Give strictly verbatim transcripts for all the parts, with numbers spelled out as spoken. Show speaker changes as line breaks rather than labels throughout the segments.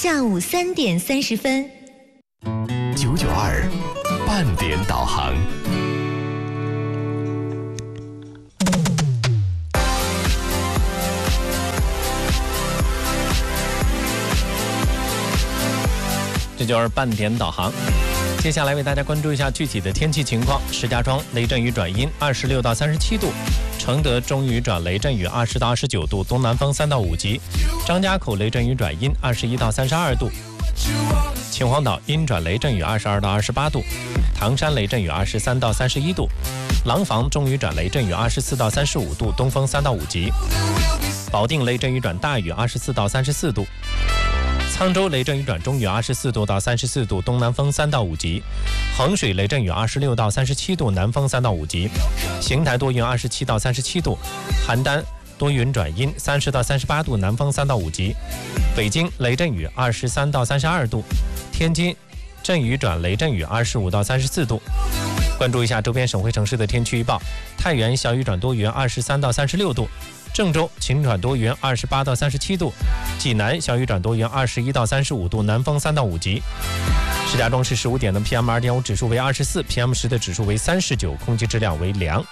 下午三点三十分。
九九二半点导航。
这就是半点导航。接下来为大家关注一下具体的天气情况。石家庄雷阵雨转阴，二十六到三十七度；承德中雨转雷阵雨，二十到二十九度，东南风三到五级；张家口雷阵雨转阴，二十一到三十二度；秦皇岛阴转雷阵雨，二十二到二十八度；唐山雷阵雨，二十三到三十一度；廊坊中雨转雷阵雨，二十四到三十五度，东风三到五级；保定雷阵雨转大雨，二十四到三十四度；沧州雷阵雨转中雨，二十四度到三十四度，东南风三到五级；衡水雷阵雨，二十六到三十七度，南风三到五级；邢台多云，二十七到三十七度；邯郸多云转阴，三十到三十八度，南风三到五级；北京雷阵雨，二十三到三十二度；天津阵雨转雷阵雨，二十五到三十四度。关注一下周边省会城市的天气预报：太原小雨转多云，二十三到三十六度；郑州晴转多云，二十八到三十七度；济南小雨转多云，二十一到三十五度，南风三到五级。石家庄市十五点的 P M 二点五 指数为二十四 ，P M 十的指数为三十九，空气质量为良。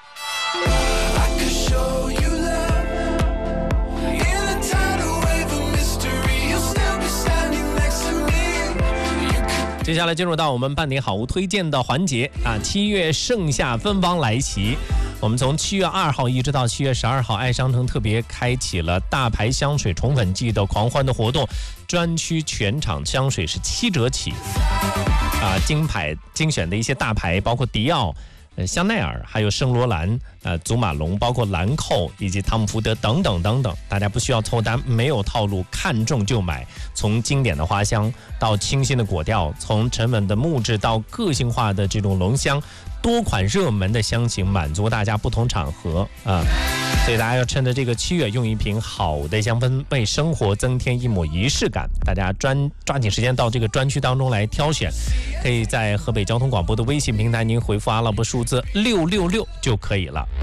接下来进入到我们半点好物推荐的环节啊！七月盛夏芬芳来袭，我们从七月二号一直到七月十二号，爱商城特别开启了大牌香水宠粉季的狂欢的活动，专区全场香水是七折起啊！精牌精选的一些大牌，包括迪奥、呃香奈儿，还有圣罗兰、呃祖马龙，包括兰蔻以及汤姆福德等等等等，大家不需要凑单，没有套路，看中就买。从经典的花香到清新的果调，从沉稳的木质到个性化的这种浓香，多款热门的香型满足大家不同场合啊。所以大家要趁着这个七月，用一瓶好的香氛为生活增添一抹仪式感。大家专抓紧时间到这个专区当中来挑选，可以在河北交通广播的微信平台，您回复阿拉伯数字六六六就可以了。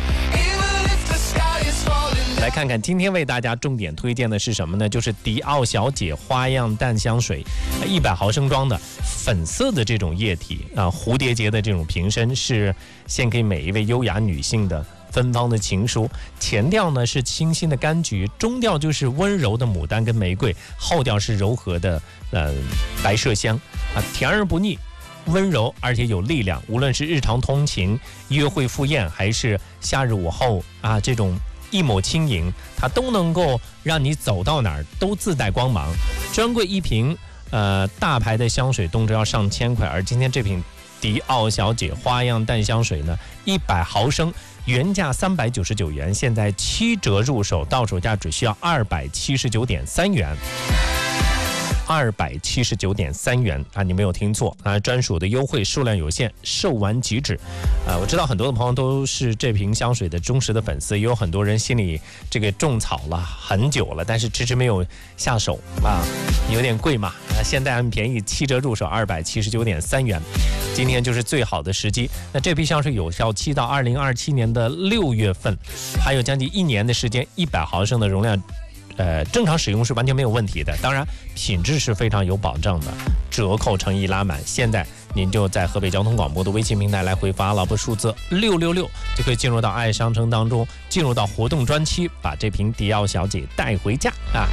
来看看今天为大家重点推荐的是什么呢？就是迪奥小姐花样淡香水，一百毫升装的粉色的这种液体啊，蝴蝶结的这种瓶身，是献给每一位优雅女性的芬芳的情书。前调呢是清新的柑橘，中调就是温柔的牡丹跟玫瑰，后调是柔和的呃白麝香啊，甜而不腻，温柔而且有力量。无论是日常通勤、约会赴宴，还是夏日午后啊，这种一抹轻盈，它都能够让你走到哪儿都自带光芒。专柜一瓶呃大牌的香水动辄要上千块，而今天这瓶迪奥小姐花样淡香水呢，一百毫升原价三百九十九元，现在七折入手，到手价只需要二百七十九点三元。二百七十九点三元啊！你没有听错啊！专属的优惠，数量有限，售完即止。啊，我知道很多的朋友都是这瓶香水的忠实的粉丝，也有很多人心里这个种草了很久了，但是迟迟没有下手啊，有点贵嘛啊！现在很便宜，七折入手，二百七十九点三元。今天就是最好的时机。那这批香水有效期到二零二七年的六月份，还有将近一年的时间，一百毫升的容量。呃，正常使用是完全没有问题的，当然品质是非常有保障的，折扣诚意拉满。现在您就在河北交通广播的微信平台来回发老婆数字六六六，就可以进入到爱商城当中，进入到活动专区，把这瓶迪奥小姐带回家啊！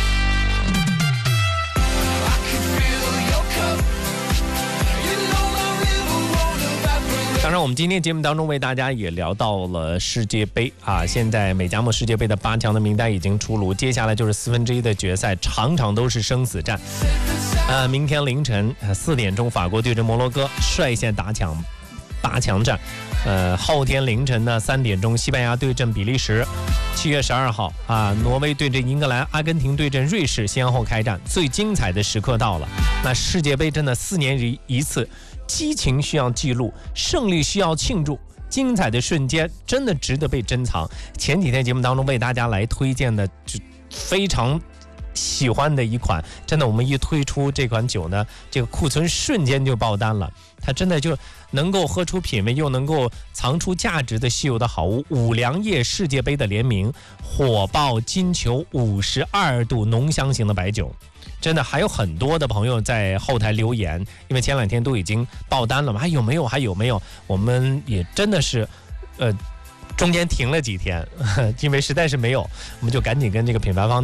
当然我们今天节目当中为大家也聊到了世界杯啊，现在美加墨世界杯的八强的名单已经出炉，接下来就是四分之一的决赛，场场都是生死战。呃，明天凌晨四点钟，法国对阵摩洛哥，率先打抢八强战。呃，后天凌晨呢三点钟，西班牙对阵比利时。七月十二号啊，挪威对阵英格兰，阿根廷对阵瑞士，先后开战，最精彩的时刻到了。那世界杯真的四年一次。激情需要记录，胜利需要庆祝，精彩的瞬间真的值得被珍藏。前几天节目当中为大家来推荐的就非常喜欢的一款，真的，我们一推出这款酒呢，这个库存瞬间就爆单了。它真的就能够喝出品味，又能够藏出价值的稀有的好物。五粮液世界杯的联名，火爆金球五十二度浓香型的白酒。真的还有很多的朋友在后台留言，因为前两天都已经爆单了嘛，还有没有？还有没有？我们也真的是，呃，中间停了几天，因为实在是没有，我们就赶紧跟这个品牌方